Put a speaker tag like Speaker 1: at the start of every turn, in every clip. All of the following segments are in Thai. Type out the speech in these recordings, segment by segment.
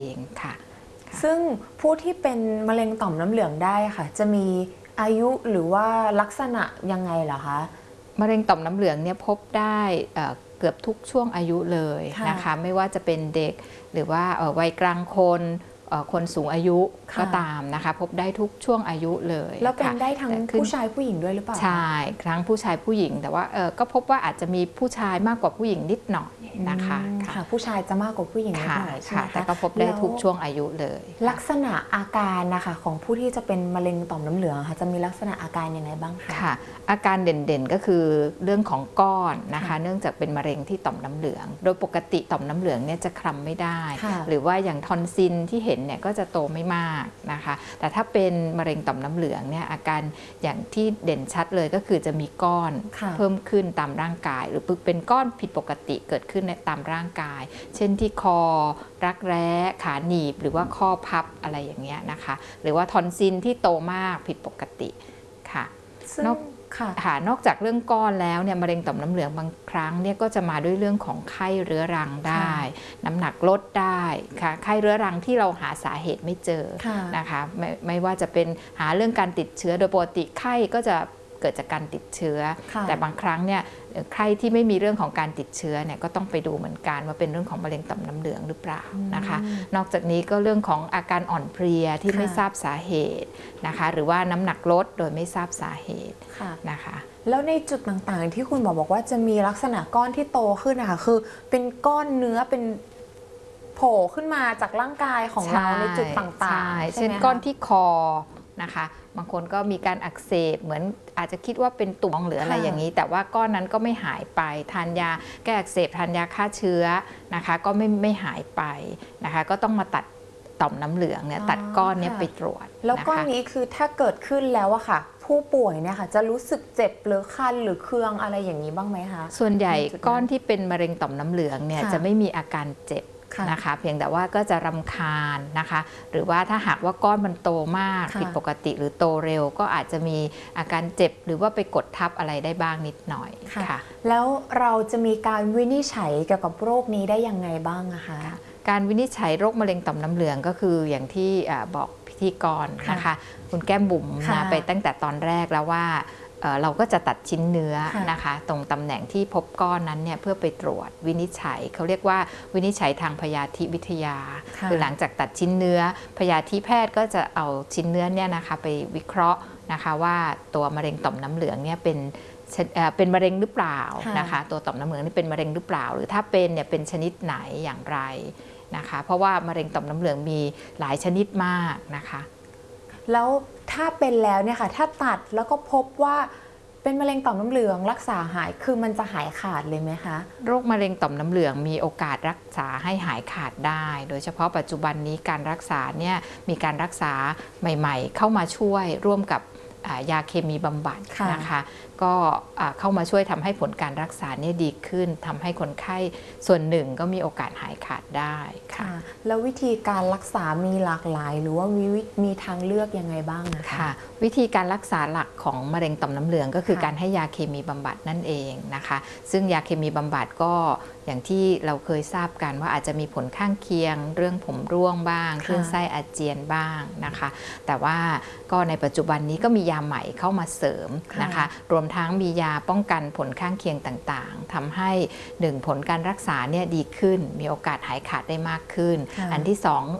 Speaker 1: เองค่ะ
Speaker 2: ซึ่งผู้ที่เป็นมะเร็งต่อมน้ำเหลืองได้ค่ะจะมีอายุหรือว่าลักษณะยังไงเหรอคะ
Speaker 1: มะเร็งต่อมน้ำเหลืองเนี่ยพบได้เกือบทุกช่วงอายุเลยนะคะไม่ว่าจะเป็นเด็กหรือว่าวัยกลางคนคนสูงอายุก็ตามนะคะพบได้ทุกช่วงอายุเลย
Speaker 2: แล้วเป็นได้ทั้งผู้ชายผู้หญิงด้วยหรือเปล่า
Speaker 1: ใช่ทั้งผู้ชายผู้หญิงแต่ว่าก็พบว่าอาจจะมีผู้ชายมากกว่าผู้หญิงนิดหน่อยนะคะ
Speaker 2: ค่ะผู้ชายจะมากกว่าผู้หญิงนิดหน่อยใช่ไหมคะ
Speaker 1: แต่ก็พบได้ทุกช่วงอายุเลย
Speaker 2: ลักษณะอาการนะคะของผู้ที่จะเป็นมะเร็งต่อมน้ำเหลืองค่ะจะมีลักษณะอาการยังไงบ้างคะ
Speaker 1: ค่ะอาการเด่นๆก็คือเรื่องของก้อนนะคะเนื่องจากเป็นมะเร็งที่ต่อมน้ำเหลืองโดยปกติต่อมน้ำเหลืองเนี่ยจะคลำไม่ได้หรือว่าอย่างทอนซิลที่เห็นเนี่ยก็จะโตไม่มากนะคะแต่ถ้าเป็นมะเร็งต่อมน้ำเหลืองเนี่ยอาการอย่างที่เด่นชัดเลยก็คือจะมีก้อนเพิ่มขึ้นตามร่างกายหรือเป็นก้อนผิดปกติเกิดขึ้นในตามร่างกายเช่นที่คอรักแร้ขาหนีบหรือว่าข้อพับอะไรอย่างเงี้ยนะคะหรือว่าทอนซิลที่โตมากผิดปกติค่ะนอกจากเรื่องก้อนแล้วเนี่ยมะเร็งต่อมน้ำเหลืองบางครั้งเนี่ยก็จะมาด้วยเรื่องของไข้เรื้อรังได้น้ำหนักลดได้ค่ะไข้เรื้อรังที่เราหาสาเหตุไม่เจอนะคะไม่ว่าจะเป็นหาเรื่องการติดเชื้อโดยปกติไข้ก็จะเกิดจากการติดเชื้อแต่บางครั้งเนี่ยใครที่ไม่มีเรื่องของการติดเชื้อเนี่ยก็ต้องไปดูเหมือนกันว่าเป็นเรื่องของมะเร็งต่อมน้ำเหลืองหรือเปล่านะคะนอกจากนี้ก็เรื่องของอาการอ่อนเพลียที่ไม่ทราบสาเหตุนะคะหรือว่าน้ำหนักลดโดยไม่ทราบสาเหตุนะคะ
Speaker 2: แล้วในจุดต่างๆที่คุณบอกว่าจะมีลักษณะก้อนที่โตขึ้นนะคะคือเป็นก้อนเนื้อเป็นโผล่ขึ้นมาจากร่างกายของเราในจุดต่างๆ
Speaker 1: เช่นก้อนที่คอนะคะบางคนก็มีการอักเสบเหมือนอาจจะคิดว่าเป็นตุ่มหรืออะไรอย่างนี้แต่ว่าก้อนนั้นก็ไม่หายไปทานยาแก้อักเสบทานยาฆ่าเชื้อนะคะก็ไม่หายไปนะคะก็ต้องมาตัดต่อมน้ำเหลืองเนี่ยตัดก้อนนี้ไปตรวจ
Speaker 2: แล้วก้อนนี้คือถ้าเกิดขึ้นแล้วอะค่ะผู้ป่วยเนี่ยค่ะจะรู้สึกเจ็บหรือคันหรือเคืองอะไรอย่างนี้บ้างไหมคะ
Speaker 1: ส่วนใหญ่ก้อนที่เป็นมะเร็งต่อมน้ำเหลืองเนี่ยจะไม่มีอาการเจ็บนะคะเพียงแต่ว่าก็จะรำคาญนะคะหรือว่าถ้าหากว่าก้อนมันโตมากผิดปกติหรือโตเร็วก็อาจจะมีอาการเจ็บหรือว่าไปกดทับอะไรได้บ้างนิดหน่อยค่ะ
Speaker 2: แล้วเราจะมีการวินิจฉัยเกี่ยวกับโรคนี้ได้ยังไงบ้างนะคะ
Speaker 1: การวินิจฉัยโรคมะเร็งต่อมน้ำเหลืองก็คืออย่างที่บอกพิธีกรนะคะคุณแก้มบุ๋มนะไปตั้งแต่ตอนแรกแล้วว่าเราก็จะตัดชิ้นเนื้อนะคะตรงตำแหน่งที่พบก้อนนั้นเนี่ยเพื่อไปตรวจวินิจฉัยเขาเรียกว่าวินิจฉัยทางพยาธิวิทยาคือหลังจากตัดชิ้นเนื้อพยาธิแพทย์ก็จะเอาชิ้นเนื้อเนี่ยนะคะไปวิเคราะห์นะคะว่าตัวมะเร็งต่อมน้ำเหลืองเนี่ยเป็นมะเร็งหรือเปล่านะคะตัวต่อมน้ำเหลืองนี่เป็นมะเร็งหรือเปล่าหรือถ้าเป็นเนี่ยเป็นชนิดไหนอย่างไรนะคะเพราะว่ามะเร็งต่อมน้ำเหลืองมีหลายชนิดมากนะคะ
Speaker 2: แล้วถ้าเป็นแล้วเนี่ยค่ะถ้าตัดแล้วก็พบว่าเป็นมะเร็งต่อมน้ำเหลืองรักษาหายคือมันจะหายขาดเลยไหมคะ
Speaker 1: โรคมะเร็งต่อมน้ำเหลืองมีโอกาสรักษาให้หายขาดได้โดยเฉพาะปัจจุบันนี้การรักษาเนี่ยมีการรักษาใหม่ๆเข้ามาช่วยร่วมกับยาเคมีบำบัดนะคะก็เข้ามาช่วยทำให้ผลการรักษาเนี่ยดีขึ้นทำให้คนไข้ส่วนหนึ่งก็มีโอกาสหายขาดได้ค่ะ
Speaker 2: แล้ววิธีการรักษามีหลากหลายหรือว่ามีทางเลือกยังไงบ้างนะคะ
Speaker 1: วิธีการรักษาหลักของมะเร็งต่อมน้ำเหลืองก็คือการให้ยาเคมีบำบัดนั่นเองนะคะซึ่งยาเคมีบำบัดก็อย่างที่เราเคยทราบกันว่าอาจจะมีผลข้างเคียงเรื่องผมร่วงบ้างคลื่นไส้อาเจียนบ้างนะคะแต่ว่าก็ในปัจจุบันนี้ก็มียาใหม่เข้ามาเสริมนะคะรวมทั้งมียาป้องกันผลข้างเคียงต่างๆทำให้1ผลการรักษาเนี่ยดีขึ้นมีโอกาสหายขาดได้มากขึ้นอันที่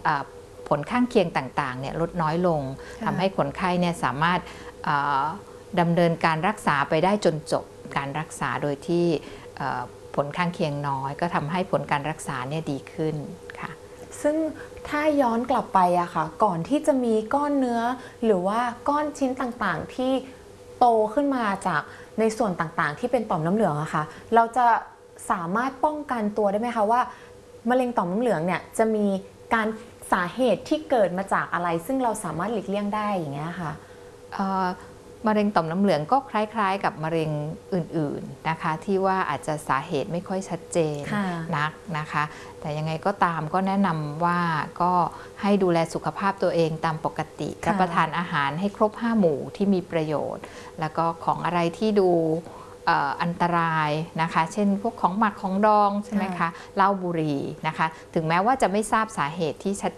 Speaker 1: 2ผลข้างเคียงต่างๆเนี่ยลดน้อยลงทำให้คนไข้เนี่ยสามารถดำเนินการรักษาไปได้จนจบการรักษาโดยที่ผลข้างเคียงน้อยก็ทำให้ผลการรักษาเนี่ยดีขึ้นค่ะ
Speaker 2: ซึ่งถ้าย้อนกลับไปอะค่ะก่อนที่จะมีก้อนเนื้อหรือว่าก้อนชิ้นต่างๆที่โตขึ้นมาจากในส่วนต่างๆที่เป็นต่อมน้ำเหลืองอะค่ะเราจะสามารถป้องกันตัวได้ไหมคะว่ามะเร็งต่อมน้ำเหลืองเนี่ยจะมีการสาเหตุที่เกิดมาจากอะไรซึ่งเราสามารถหลีกเลี่ยงได้อย่างเงี้ยค่ะ
Speaker 1: มะเร็งต่อมน้ำเหลืองก็คล้ายๆกับมะเร็งอื่นๆนะคะที่ว่าอาจจะสาเหตุไม่ค่อยชัดเจนนักนะคะแต่ยังไงก็ตามก็แนะนำว่าก็ให้ดูแลสุขภาพตัวเองตามปกติรับประทานอาหารให้ครบ5 หมู่ที่มีประโยชน์แล้วก็ของอะไรที่ดูอันตรายนะคะเช่นพวกของหมักของดองใช่ไหมคะเหล้าบุหรี่นะคะถึงแม้ว่าจะไม่ทราบสาเหตุที่ชัด